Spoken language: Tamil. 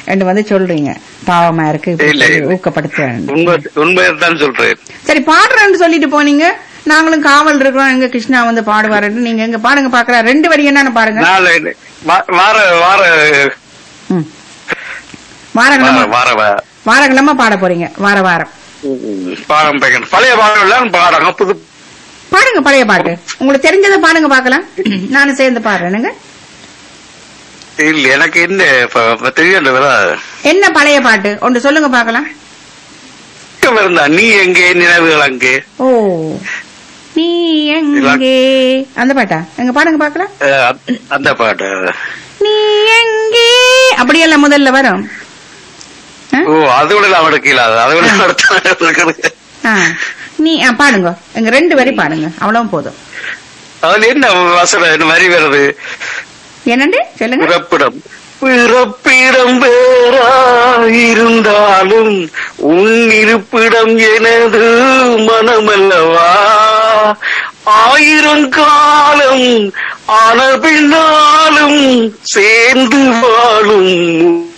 என்று வந்து சொல்றீங்க. பாவமா இருக்கு, ஊக்கப்படுத்த உண்மைதான் சொல்றேன். சரி, பாடுறேன்னு சொல்லிட்டு போனீங்க. நாங்களும் காவல் இருக்கிறோம், எங்க கிருஷ்ணா வந்து பாடுவாரு. நீங்க எங்க பாடுங்க பாக்கலாம். 2 வரி என்னன்னு பாருங்க. வாரக்கிழமை பாட போறீங்க. வாரம் பழைய பாடம் புது பாடுங்க. பழைய பாட்டு உங்களுக்கு தெரிஞ்சதை பாடுங்க பாக்கலாம். நானும் சேர்ந்து பாடுறேனுங்க. இல்ல எனக்கு என்ன தெரியல. என்ன பழைய பாட்டு ஒன்று சொல்லுங்க பாக்கலாம். நீ எங்கே நினைவுகள் அங்கே. ஓ, நீ எங்கே அந்த பாட்டா? எங்க பாடுங்க பாக்கலாம். அந்த பாட்டு நீ எங்கே அப்படியெல்லாம் முதல்ல வரும். ஓ, அது விட அவனுக்கு இல்லாத அது விட நீ பாடுங்க. எங்க 2 வரி பாடுங்க, அவ்வளவு போதும். அதுல என்ன வசனம் வரி வருது? என்னண்டு சொல்லுங்க. பிறப்பிடம் வேறாயிருந்தாலும் உன் இருப்பிடம் எனது மனமல்லவா. 1000 காலம் ஆன பின்னாலும் சேர்ந்து வாழும்